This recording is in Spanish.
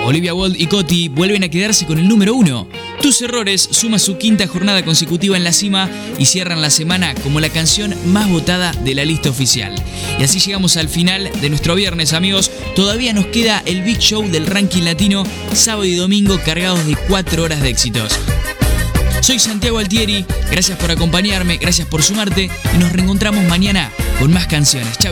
Olivia Wilde y Coti vuelven a quedarse con el número 1. Tus Errores suma su 5ª jornada consecutiva en la cima y cierran la semana como la canción más votada de la lista oficial. Y así llegamos al final de nuestro viernes, amigos. Todavía nos queda el Big Show del ranking latino, sábado y domingo cargados de 4 horas de éxitos. Soy Santiago Altieri, gracias por acompañarme, gracias por sumarte y nos reencontramos mañana con más canciones. Chau.